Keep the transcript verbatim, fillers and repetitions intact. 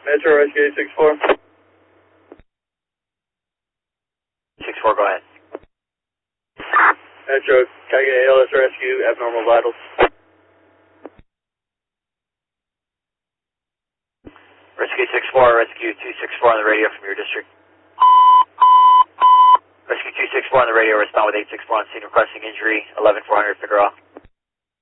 Metro Rescue eight six four. six four, go ahead. Metro, can I get A L S Rescue, abnormal vitals? Rescue six four, Rescue two six four on the radio from your district. Rescue two six four on the radio, respond with eight six four on scene requesting injury, eleven four hundred, figure off.